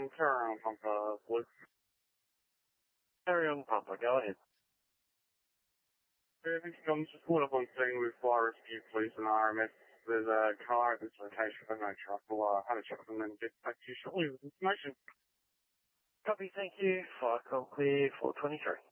carry on, Papa Blue. Carry on, Papa. Go ahead. I'm just caught up on scene with fire rescue, police and RMS. There's a car at this location with no truck. I'll have a chat with them and get back to you shortly with information. Copy, thank you. Fire call clear 423.